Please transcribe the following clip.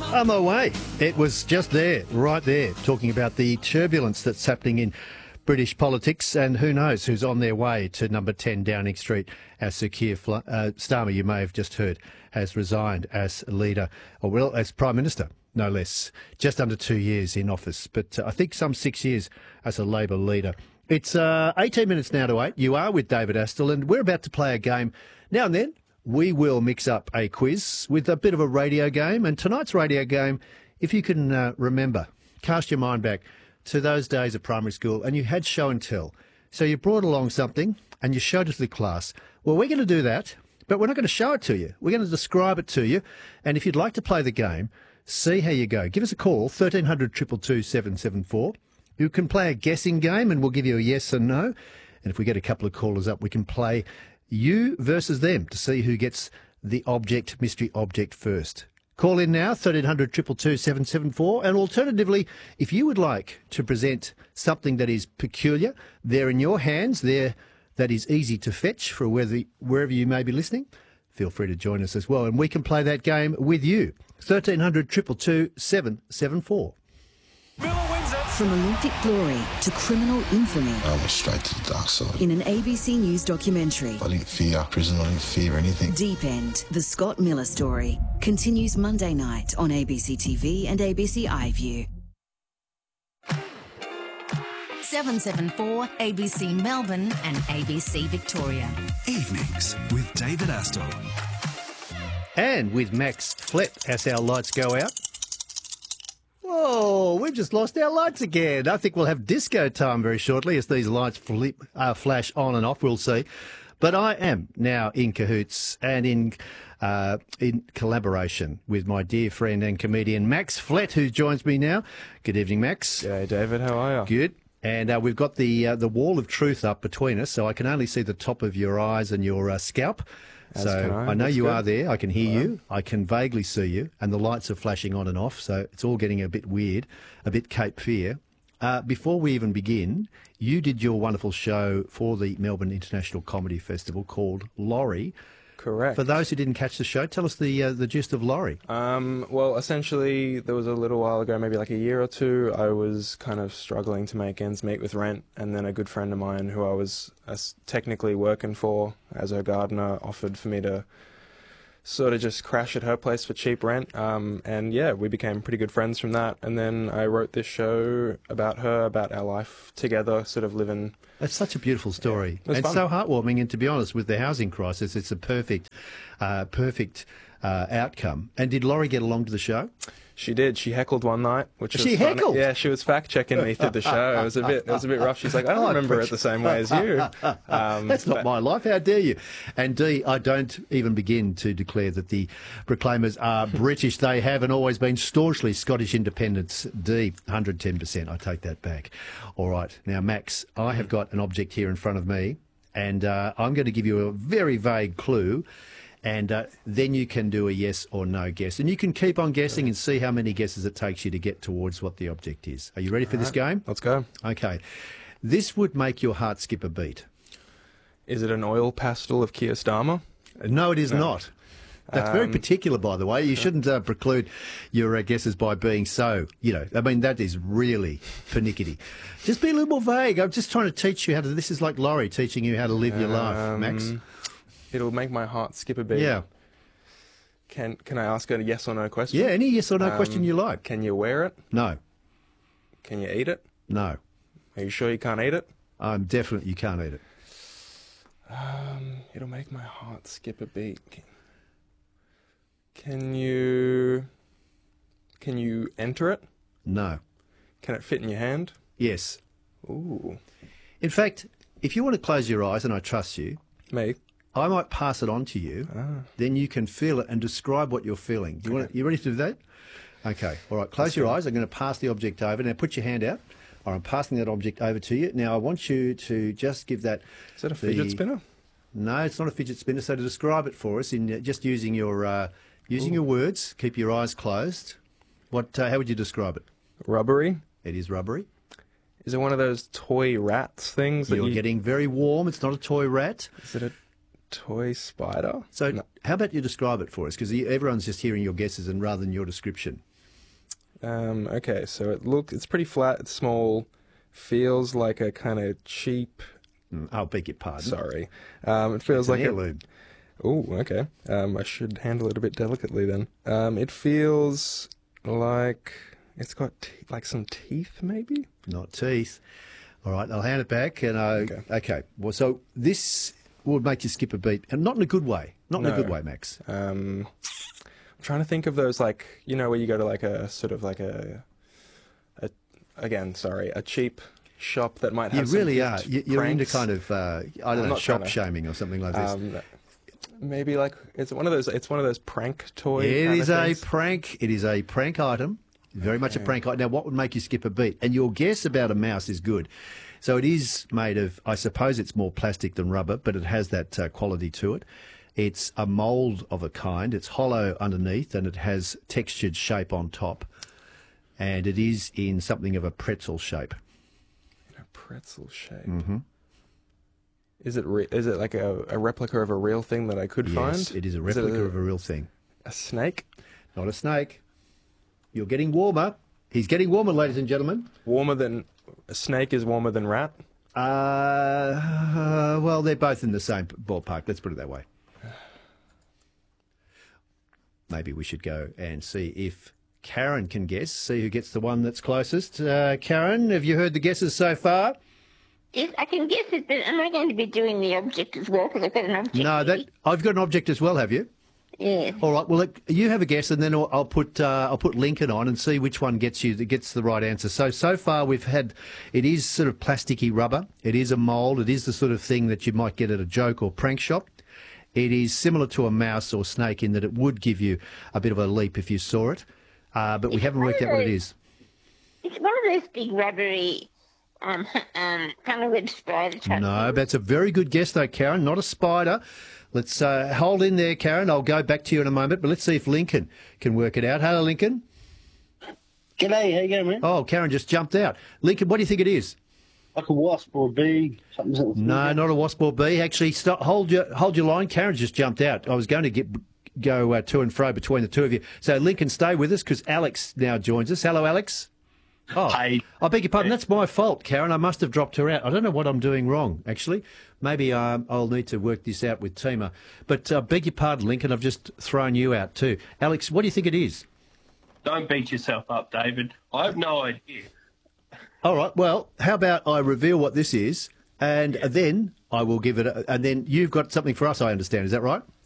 On my way. It was just there, right there, talking about the turbulence that's happening in British politics, and who knows who's on their way to number 10 Downing Street. As Sir Keir Starmer, you may have just heard, has resigned as leader, or well, as Prime Minister, no less. Just under 2 years in office, but I think some 6 years as a Labor leader. It's 18 minutes now to 8. You are with David Astle, and we're about to play a game. Now and then, we will mix up a quiz with a bit of a radio game. And tonight's radio game, if you can remember, cast your mind back to those days of primary school and you had show and tell. So you brought along something and you showed it to the class. Well, we're going to do that, but we're not going to show it to you. We're going to describe it to you. And if you'd like to play the game, see how you go. Give us a call, 1300 222 774. You can play a guessing game and we'll give you a yes and no. And if we get a couple of callers up, we can play you versus them to see who gets the mystery object first. Call in now, 1300 222 774. And alternatively, if you would like to present something that is peculiar, they're in your hands, that is easy to fetch for wherever you may be listening, feel free to join us as well. And we can play that game with you. 1300 222 774. From Olympic glory to criminal infamy. I went straight to the dark side. In an ABC News documentary. I didn't fear prison, I didn't fear anything. Deep End, the Scott Miller story, continues Monday night on ABC TV and ABC iView. 774 ABC Melbourne and ABC Victoria. Evenings with David Astle. And with Max Flett as our lights go out. Whoa, we've just lost our lights again. I think we'll have disco time very shortly as these lights flash on and off. We'll see. But I am now in cahoots and in collaboration with my dear friend and comedian Max Flett, who joins me now. Good evening, Max. G'day, David. How are you? Good. And we've got the wall of truth up between us, so I can only see the top of your eyes and your scalp. So I know you are there. I can hear you. I can vaguely see you. And the lights are flashing on and off. So it's all getting a bit weird, a bit Cape Fear. Before we even begin, you did your wonderful show for the Melbourne International Comedy Festival called Laurie. Correct. For those who didn't catch the show, tell us the gist of Laurie. Well, essentially, there was a little while ago, maybe like a year or two, I was kind of struggling to make ends meet with rent, and then a good friend of mine who I was technically working for as her gardener offered for me to sort of just crash at her place for cheap rent. And yeah, we became pretty good friends from that. And then I wrote this show about her, about our life together, sort of living. That's such a beautiful story. Yeah, and so heartwarming. And to be honest, with the housing crisis, it's a perfect outcome. And did Laurie get along to the show? She did. She heckled one night, which was she funny. heckled? Yeah, she was fact checking me through the show. It was a bit rough. She's like, I don't remember it the same way as you. That's not my life. How dare you? And D, I don't even begin to declare that the Proclaimers are British. They have and always been staunchly Scottish independents. D, 110%. I take that back. All right. Now, Max, I have got an object here in front of me, and I'm going to give you a very vague clue. And then you can do a yes or no guess. And you can keep on guessing and see how many guesses it takes you to get towards what the object is. Are you ready for this game? Let's go. Okay. This would make your heart skip a beat. Is it an oil pastel of Keir Starmer? No, it is not. That's very particular, by the way. You shouldn't preclude your guesses by being so, I mean, that is really pernickety. Just be a little more vague. I'm just trying to teach you how to, this is like Laurie teaching you how to live your life, Max. It'll make my heart skip a beat. Yeah. Can I ask a yes or no question? Yeah, any yes or no question you like. Can you wear it? No. Can you eat it? No. Are you sure you can't eat it? I'm definite you can't eat it. It'll make my heart skip a beat. Can you enter it? No. Can it fit in your hand? Yes. Ooh. In fact, if you want to close your eyes, and I trust you, Me? I might pass it on to you. Then you can feel it and describe what you're feeling. You ready to do that? Okay. All right. Close your eyes. I'm going to pass the object over. Now put your hand out. All right, I'm passing that object over to you. Now I want you to just give that. Is that a fidget spinner? No, it's not a fidget spinner. So to describe it for us, in just using your words, keep your eyes closed. How would you describe it? Rubbery. It is rubbery. Is it one of those toy rats things? You're getting very warm. It's not a toy rat. Is it a toy spider? So how about you describe it for us? Because everyone's just hearing your guesses and rather than your description. Okay, so it's pretty flat, it's small, feels like a kind of cheap. I'll beg your pardon. Sorry, it feels like heirloom. Oh, okay. I should handle it a bit delicately then. It feels like it's got like some teeth, maybe. Not teeth. All right, I'll hand it back. And okay. Well, so this would make you skip a beat, and not in a good way. Not in a good way, Max. I'm trying to think of those, like, where you go to like a sort of like a cheap shop that might have. You really are. some You're into pranks. kind of shop shaming or something like this. Maybe like it's one of those prank toy. It kind is of a things. prank. It is a prank item. Very much a prank item. Now, what would make you skip a beat? And your guess about a mouse is good. So it is made of, I suppose it's more plastic than rubber, but it has that quality to it. It's a mould of a kind. It's hollow underneath and it has textured shape on top. And it is in something of a pretzel shape. In a pretzel shape. Mm-hmm. Is it like a replica of a real thing that I could find? Yes, it is a replica of a real thing. A snake? Not a snake. You're getting warmer. He's getting warmer, ladies and gentlemen. A snake is warmer than rat? Well, they're both in the same ballpark. Let's put it that way. Maybe we should go and see if Karen can guess, see who gets the one that's closest. Karen, have you heard the guesses so far? Yes, I can guess it, but am I going to be doing the object as well? Because I've got an object. No, I've got an object as well, have you? Yeah. All right. Well, you have a guess, and then I'll put Lincoln on and see which one gets the right answer. So far we've had, it is sort of plasticky rubber. It is a mould. It is the sort of thing that you might get at a joke or prank shop. It is similar to a mouse or snake in that it would give you a bit of a leap if you saw it, but we haven't worked out what it is. It's one of those big rubbery, funnel-web spider type. No, that's a very good guess though, Karen. Not a spider. Let's hold in there, Karen. I'll go back to you in a moment, but let's see if Lincoln can work it out. Hello, Lincoln. G'day, how you going, man? Oh, Karen just jumped out. Lincoln, what do you think it is? Like a wasp or a bee, something. No, not a wasp or bee. Actually, hold your line. Karen just jumped out. I was going to go to and fro between the two of you. So, Lincoln, stay with us because Alex now joins us. Hello, Alex. Oh, Hey. I beg your pardon. That's my fault, Karen. I must have dropped her out. I don't know what I'm doing wrong, actually. Maybe I'll need to work this out with Tima. But beg your pardon, Lincoln. I've just thrown you out too. Alex, what do you think it is? Don't beat yourself up, David. I have no idea. All right. Well, how about I reveal what this is, and then I will give it. And then you've got something for us. I understand. Is that right?